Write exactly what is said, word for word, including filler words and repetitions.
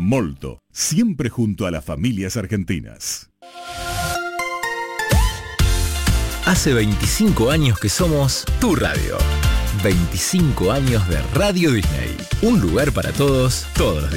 Molto, siempre junto a las familias argentinas. Hace veinticinco años que somos tu radio. veinticinco años de Radio Disney. Un lugar para todos, todos los días.